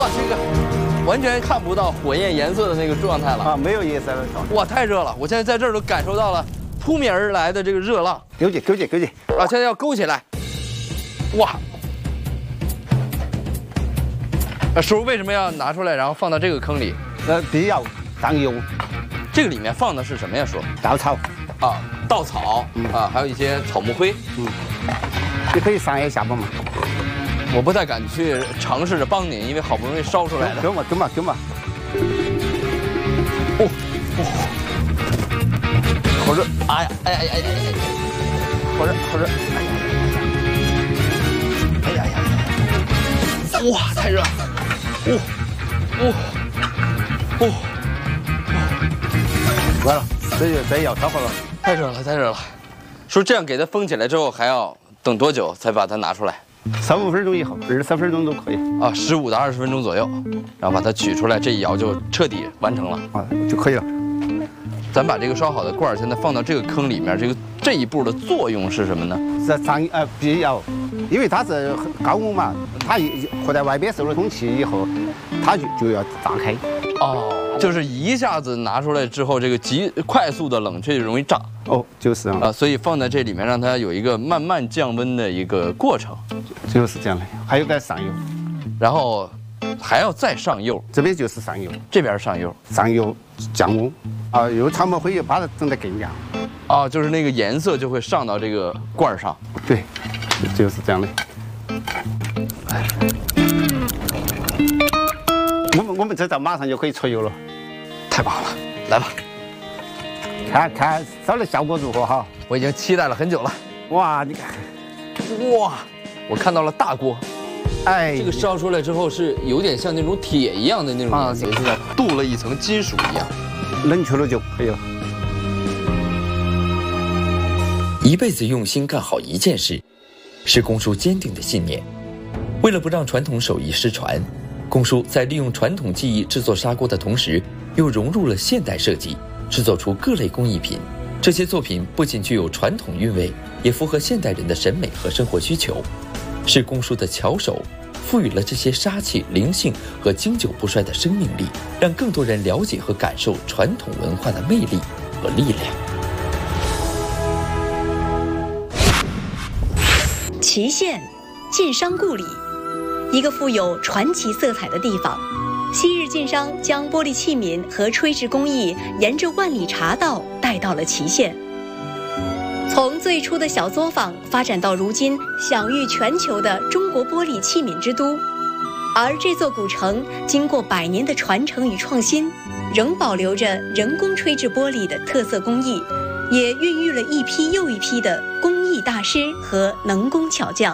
哇，这个完全看不到火焰颜色的那个状态了啊，没有颜色的状态。 哇，太热了！我现在在这儿都感受到了扑面而来的这个热浪。 勾起啊，现在要勾起来。哇！师傅为什么要拿出来，然后放到这个坑里？ 比较上油。 这个里面放的是什么呀？说稻草。 啊，稻草啊，还有一些草木灰。 你可以上一下吧嘛。 我不太敢去尝试着帮您，因为好不容易烧出来的。 跟嘛。 哦，好热！哎呀！好热！哎呀！哇，太热！ 完了，这要烧好了。 太热了！说这样给它封起来之后，还要等多久才把它拿出来 ？15分钟以后，23分钟都可以。 啊，15到20分钟左右，然后把它取出来，这一窑就彻底完成了啊，就可以了。 咱把这个烧好的罐儿现在放到这个坑里面，这一步的作用是什么呢？ 是上比较，因为它是高温嘛，它和在外边受了空气以后，它就要炸开。 哦，就是一下子拿出来之后，这个快速的冷却就容易炸。 哦，就是啊， 所以放在这里面，让它有一个慢慢降温的一个过程。 就是这样的，还有在上油， 然后还要再上釉。 这边就是上油， 这边上釉， 降温啊，又草木灰又把它整得更亮。 啊，就是那个颜色就会上到这个罐上。 对，就是这样的。我们这道马上就可以出油了， 太棒了！来吧， 看烧的效果如何哈？ 我已经期待了很久了。 哇，你看， 哇，我看到了大锅。 哎， 这个烧出来之后是有点像那种铁一样的那种颜色，就像镀了一层金属一样。 冷却了就可以了。 一辈子用心干好一件事，是龚叔坚定的信念。为了不让传统手艺失传，龚叔在利用传统技艺制作砂锅的同时，又融入了现代设计，制作出各类工艺品。这些作品不仅具有传统韵味，也符合现代人的审美和生活需求。是龚叔的巧手，赋予了这些砂器灵性和经久不衰的生命力，让更多人了解和感受传统文化的魅力和力量。 祁县，晋商故里，一个富有传奇色彩的地方。昔日晋商将玻璃器皿和吹制工艺沿着万里茶道带到了祁县，从最初的小作坊发展到如今享誉全球的中国玻璃器皿之都。而这座古城经过100年的传承与创新，仍保留着人工吹制玻璃的特色工艺，也孕育了一批又一批的工艺大师和能工巧匠。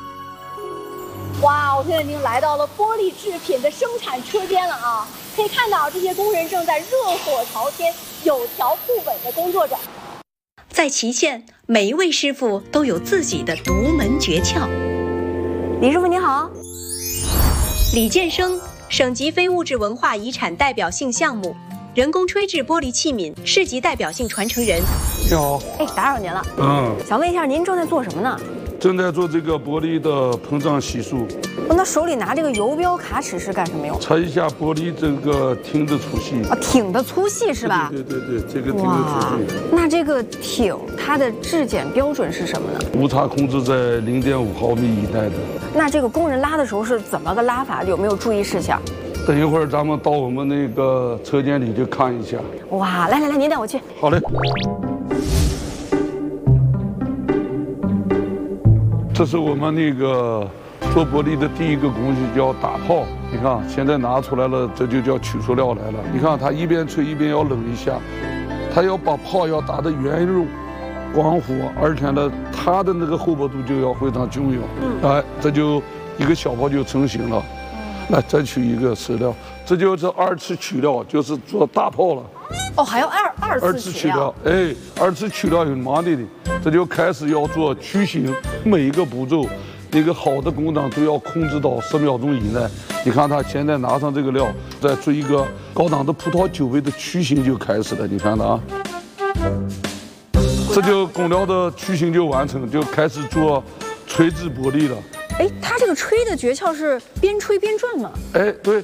哇，我现在已经来到了玻璃制品的生产车间了啊！可以看到这些工人正在热火朝天、有条不紊地工作着。 在祁县，每一位师傅都有自己的独门诀窍。 李师傅你好。 李建生，省级非物质文化遗产代表性项目，人工吹制玻璃器皿市级代表性传承人。 你好。 哎，打扰您了。想问一下，您正在做什么呢？ 正在做这个玻璃的膨胀系数。 那手里拿这个游标卡尺是干什么用？ 测一下玻璃这个挺的粗细。 啊，挺的粗细是吧？ 对，这个挺的粗细。 那这个挺它的质检标准是什么呢？ 误差控制在0.5毫米以内的。那这个工人拉的时候是怎么个拉法？有没有注意事项？ 等一会儿咱们到我们那个车间里去看一下。 哇，来，您带我去。 好嘞。这是我们那个做玻璃的第一个工序，叫打泡。你看，现在拿出来了，这就叫取塑料来了。你看，它一边吹一边要冷一下，它要把泡要打得圆润、光滑，而且呢，它的那个厚薄度就要非常均匀。哎，这就一个小泡就成型了。来，再取一个石料，这就是2次取料，就是做大泡了。 哦，还要二次取料。 哎，2次取料很麻利的，这就开始要做曲形，每一个步骤，那个好的工长都要控制到10秒钟以内。你看他现在拿上这个料，再做一个高档的葡萄酒杯的曲形就开始了。你看它啊，这就工料的曲形就完成，就开始做吹制玻璃了。 哎，它这个吹的诀窍是边吹边转吗？ 哎，对，